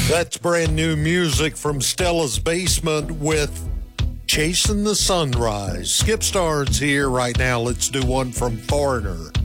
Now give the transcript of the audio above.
That's brand new music from Stella's Basement with Chasing the Sunrise. Skip Star's here right now. Let's do one from Foreigner.